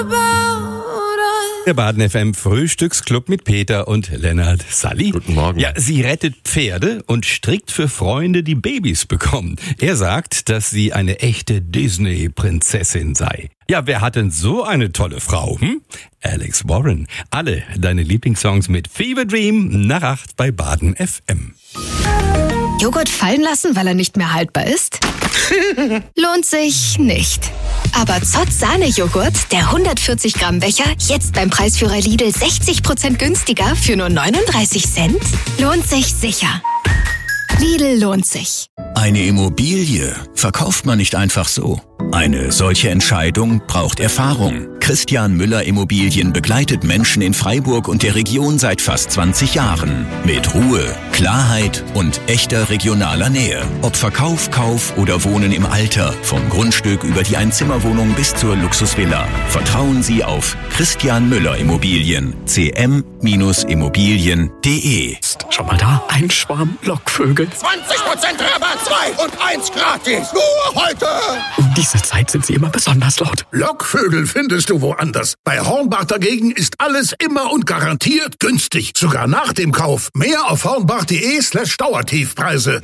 Der Baden FM Frühstücksclub mit Peter und Lennart. Sally. Guten Morgen. Ja, sie rettet Pferde und strickt für Freunde, die Babys bekommen. Er sagt, dass sie eine echte Disney-Prinzessin sei. Ja, wer hat denn so eine tolle Frau? Alex Warren. Alle deine Lieblingssongs mit Fever Dream nach 8 bei Baden FM. Joghurt fallen lassen, weil er nicht mehr haltbar ist? Lohnt sich nicht. Aber Zott Sahne-Joghurt, der 140 Gramm Becher, jetzt beim Preisführer Lidl 60% günstiger für nur 39 Cent? Lohnt sich sicher. Lidl lohnt sich. Eine Immobilie verkauft man nicht einfach so. Eine solche Entscheidung braucht Erfahrung. Christian Müller Immobilien begleitet Menschen in Freiburg und der Region seit fast 20 Jahren. Mit Ruhe, Klarheit und echter regionaler Nähe. Ob Verkauf, Kauf oder Wohnen im Alter. Vom Grundstück über die Einzimmerwohnung bis zur Luxusvilla. Vertrauen Sie auf Christian Müller Immobilien. cm-immobilien.de. Schau mal da, ein Schwarm Lockvögel. 20% Rabatt, 2 und 1 gratis. Nur heute. Um diese Zeit sind sie immer besonders laut. Lockvögel findest du woanders. Bei Hornbach dagegen ist alles immer und garantiert günstig. Sogar nach dem Kauf. Mehr auf hornbach.de/Dauertiefpreise.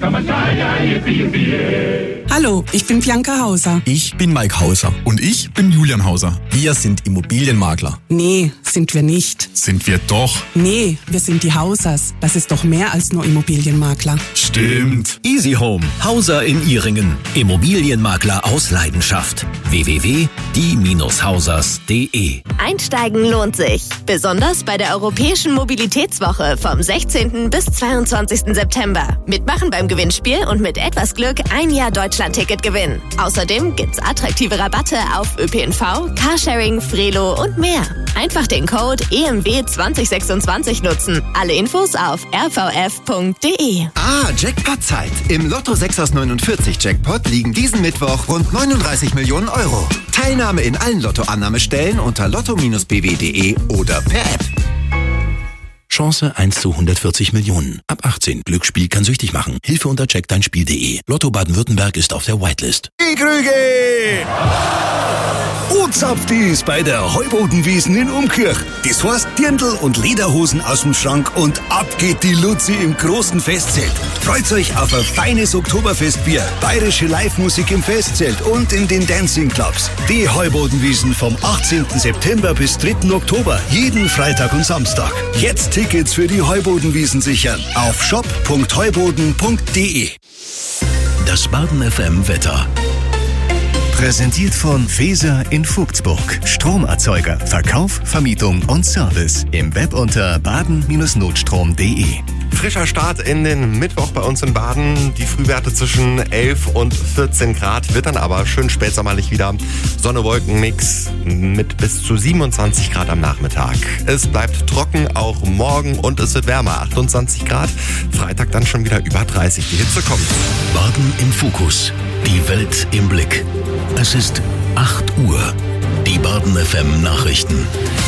Hallo, ich bin Bianca Hauser. Ich bin Mike Hauser. Und ich bin Julian Hauser. Wir sind Immobilienmakler. Nee, sind wir nicht. Sind wir doch. Nee, wir sind die Hausers. Das ist doch mehr als nur Immobilienmakler. Stimmt. Easy Home, Hauser in Ihringen. Immobilienmakler aus Leidenschaft. www.die-hausers.de. Einsteigen lohnt sich. Besonders bei der Europäischen Mobilitätswoche vom 16. bis 22. September. Mitmachen beim Gewinnspiel und mit etwas Glück ein Jahr Deutschland-Ticket gewinnen. Außerdem gibt's attraktive Rabatte auf ÖPNV, Carsharing, Frelo und mehr. Einfach den Code EMW2026 nutzen. Alle Infos auf rvf.de. Jackpot-Zeit. Im Lotto 6 aus 49 Jackpot liegen diesen Mittwoch rund 39 Millionen Euro. Teilnahme in allen Lottoannahmestellen unter lotto-bw.de oder per App. Chance 1 zu 140 Millionen. Ab 18. Glücksspiel kann süchtig machen. Hilfe unter checkdeinspiel.de. Lotto Baden-Württemberg ist auf der Whitelist. Die Krüge! Uzapft ist bei der Heubodenwiesen in Umkirch. Das heißt Dirndl und Lederhosen aus dem Schrank und ab geht die Luzi im großen Festzelt. Freut euch auf ein feines Oktoberfestbier, bayerische Live-Musik im Festzelt und in den Dancing Clubs. Die Heubodenwiesen vom 18. September bis 3. Oktober, jeden Freitag und Samstag. Jetzt Tickets für die Heubodenwiesen sichern auf shop.heuboden.de. Das Baden FM Wetter. Präsentiert von Feser in Vogtsburg. Stromerzeuger, Verkauf, Vermietung und Service. Im Web unter baden-notstrom.de. Frischer Start in den Mittwoch bei uns in Baden. Die Frühwerte zwischen 11 und 14 Grad. Wird dann aber schön spätsommerlich wieder. Sonne-Wolken-Mix mit bis zu 27 Grad am Nachmittag. Es bleibt trocken, auch morgen, und es wird wärmer. 28 Grad. Freitag dann schon wieder über 30. Die Hitze kommt. Baden im Fokus. Die Welt im Blick. Es ist 8 Uhr. Die Baden FM Nachrichten.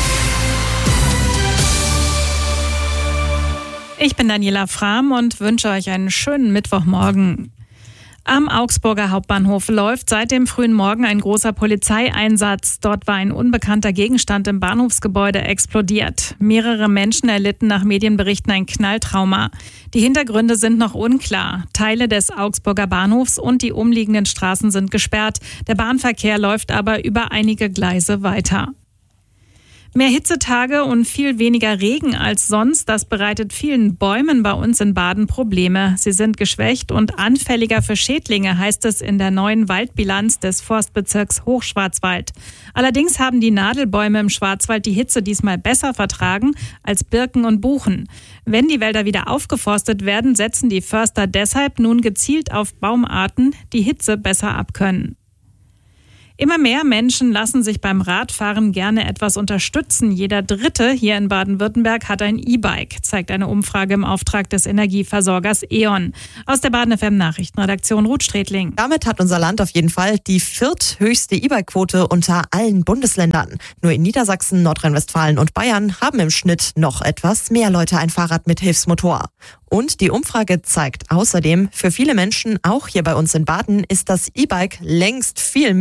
Ich bin Daniela Frahm und wünsche euch einen schönen Mittwochmorgen. Am Augsburger Hauptbahnhof läuft seit dem frühen Morgen ein großer Polizeieinsatz. Dort war ein unbekannter Gegenstand im Bahnhofsgebäude explodiert. Mehrere Menschen erlitten nach Medienberichten ein Knalltrauma. Die Hintergründe sind noch unklar. Teile des Augsburger Bahnhofs und die umliegenden Straßen sind gesperrt. Der Bahnverkehr läuft aber über einige Gleise weiter. Mehr Hitzetage und viel weniger Regen als sonst, das bereitet vielen Bäumen bei uns in Baden Probleme. Sie sind geschwächt und anfälliger für Schädlinge, heißt es in der neuen Waldbilanz des Forstbezirks Hochschwarzwald. Allerdings haben die Nadelbäume im Schwarzwald die Hitze diesmal besser vertragen als Birken und Buchen. Wenn die Wälder wieder aufgeforstet werden, setzen die Förster deshalb nun gezielt auf Baumarten, die Hitze besser abkönnen. Immer mehr Menschen lassen sich beim Radfahren gerne etwas unterstützen. Jeder Dritte hier in Baden-Württemberg hat ein E-Bike, zeigt eine Umfrage im Auftrag des Energieversorgers E.ON. Aus der Baden FM Nachrichtenredaktion Ruth Strätling. Damit hat unser Land auf jeden Fall die vierthöchste E-Bike-Quote unter allen Bundesländern. Nur in Niedersachsen, Nordrhein-Westfalen und Bayern haben im Schnitt noch etwas mehr Leute ein Fahrrad mit Hilfsmotor. Und die Umfrage zeigt außerdem, für viele Menschen, auch hier bei uns in Baden, ist das E-Bike längst viel mehr als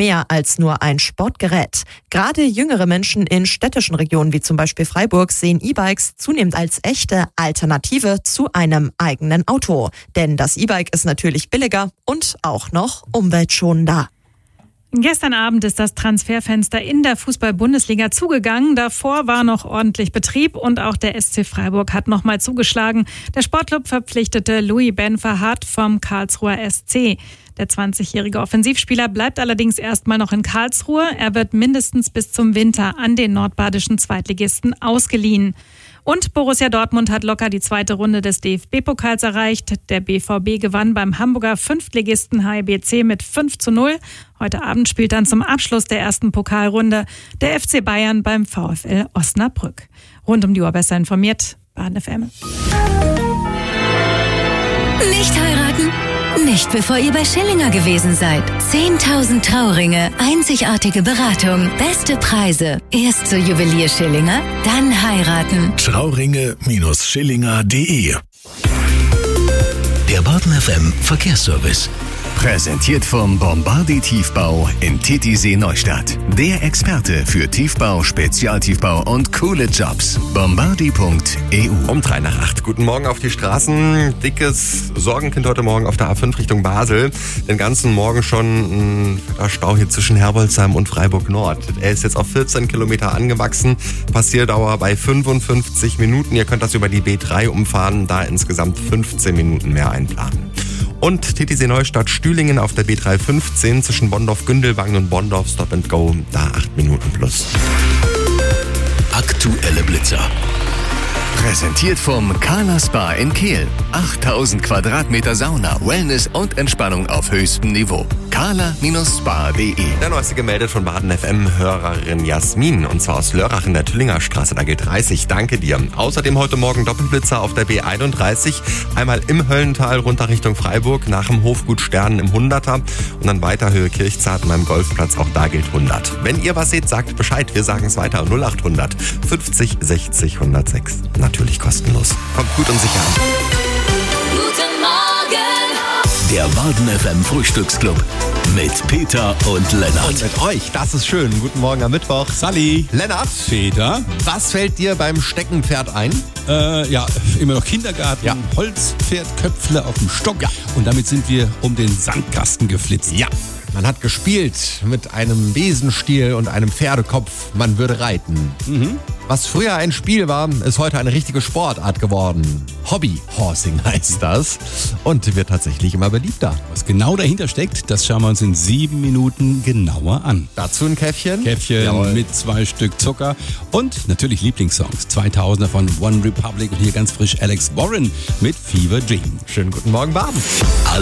als nur ein Sportgerät. Gerade jüngere Menschen in städtischen Regionen wie zum Beispiel Freiburg sehen E-Bikes zunehmend als echte Alternative zu einem eigenen Auto. Denn das E-Bike ist natürlich billiger und auch noch umweltschonender. Gestern Abend ist das Transferfenster in der Fußball-Bundesliga zugegangen. Davor war noch ordentlich Betrieb und auch der SC Freiburg hat nochmal zugeschlagen. Der Sportclub verpflichtete Louis Ben Farhat vom Karlsruher SC. Der 20-jährige Offensivspieler bleibt allerdings erstmal noch in Karlsruhe. Er wird mindestens bis zum Winter an den nordbadischen Zweitligisten ausgeliehen. Und Borussia Dortmund hat locker die zweite Runde des DFB-Pokals erreicht. Der BVB gewann beim Hamburger Fünftligisten HIBC mit 5:0. Heute Abend spielt dann zum Abschluss der ersten Pokalrunde der FC Bayern beim VfL Osnabrück. Rund um die Uhr besser informiert, Baden FM. Nicht heiraten? Nicht bevor ihr bei Schillinger gewesen seid. 10.000 Trauringe, einzigartige Beratung, beste Preise. Erst zur Juwelier Schillinger, dann heiraten. Trauringe-Schillinger.de. Der Baden FM Verkehrsservice. Präsentiert vom Bombardier Tiefbau in Titisee Neustadt. Der Experte für Tiefbau, Spezialtiefbau und coole Jobs. Bombardier.eu. Um 7:03. Guten Morgen auf die Straßen. Dickes Sorgenkind heute Morgen auf der A5 Richtung Basel. Den ganzen Morgen schon ein Stau hier zwischen Herbolzheim und Freiburg Nord. Er ist jetzt auf 14 Kilometer angewachsen. Passierdauer bei 55 Minuten. Ihr könnt das über die B3 umfahren, da insgesamt 15 Minuten mehr einplanen. Und Titisee Neustadt Stühlingen auf der B315 zwischen Bonndorf-Gündelwangen und Bonndorf Stop and Go, da 8 Minuten plus. Aktuelle Blitzer. Präsentiert vom Carla Spa in Kehl. 8000 Quadratmeter Sauna, Wellness und Entspannung auf höchstem Niveau. carla-spa.de. Der neueste gemeldet von Baden FM-Hörerin Jasmin, und zwar aus Lörrach in der Tüllinger Straße, da gilt 30. Danke dir. Außerdem heute Morgen Doppelblitzer auf der B31, einmal im Höllental runter Richtung Freiburg, nach dem Hofgut Sternen im 100er und dann weiter Höhe Kirchzarten beim Golfplatz, auch da gilt 100. Wenn ihr was seht, sagt Bescheid, wir sagen es weiter. 0800 50 60 106. Natürlich kostenlos. Kommt gut und sicher an. Guten Morgen! Der Baden FM Frühstücksclub mit Peter und Lennart. Und mit euch, das ist schön. Guten Morgen am Mittwoch. Sally. Lennart. Peter. Was fällt dir beim Steckenpferd ein? Ja, immer noch Kindergarten, Ja. Holzpferdköpfle auf dem Stock. Ja. Und damit sind wir um den Sandkasten geflitzt. Ja. Man hat gespielt mit einem Besenstiel und einem Pferdekopf. Man würde reiten. Was früher ein Spiel war, ist heute eine richtige Sportart geworden. Hobbyhorsing heißt das und wird tatsächlich immer beliebter. Was genau dahinter steckt, das schauen wir uns in 7 Minuten genauer an. Dazu ein Käffchen. Käffchen mit 2 Stück Zucker und natürlich Lieblingssongs. 2000er von One Republic und hier ganz frisch Alex Warren mit Fever Dream. Schönen guten Morgen, Baden.